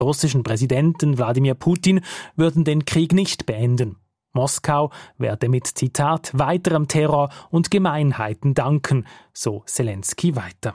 russischen Präsidenten Wladimir Putin würden den Krieg nicht beenden. Moskau werde mit, Zitat, weiterem Terror und Gemeinheiten danken, so Zelensky weiter.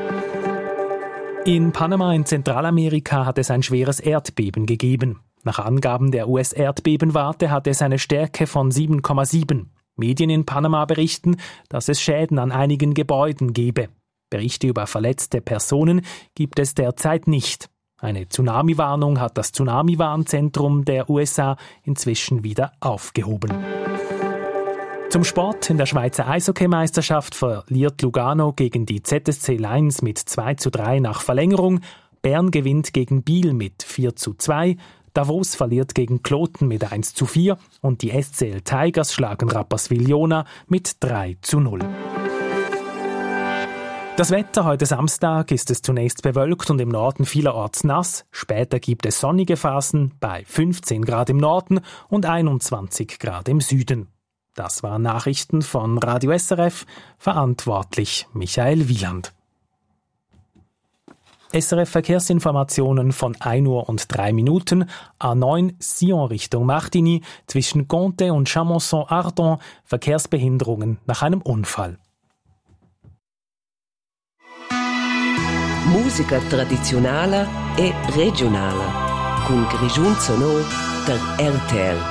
In Panama in Zentralamerika hat es ein schweres Erdbeben gegeben. Nach Angaben der US-Erdbebenwarte hatte es eine Stärke von 7,7. Medien in Panama berichten, dass es Schäden an einigen Gebäuden gebe. Berichte über verletzte Personen gibt es derzeit nicht. Eine Tsunami-Warnung hat das Tsunami-Warnzentrum der USA inzwischen wieder aufgehoben. Zum Sport. In der Schweizer Eishockeymeisterschaft verliert Lugano gegen die ZSC Lions mit 2:3 nach Verlängerung. Bern gewinnt gegen Biel mit 4:2. Davos verliert gegen Kloten mit 1:4 und die SCL Tigers schlagen Rapperswil-Jona mit 3:0. Das Wetter heute Samstag ist es zunächst bewölkt und im Norden vielerorts nass. Später gibt es sonnige Phasen bei 15 Grad im Norden und 21 Grad im Süden. Das waren Nachrichten von Radio SRF, verantwortlich Michael Wieland. SRF-Verkehrsinformationen von 1:03 A9 Sion Richtung Martigny zwischen Conte und Chamonceau-Ardon, Verkehrsbehinderungen nach einem Unfall. Musica tradizionale e regionale, con Grigiun Sonor der RTL.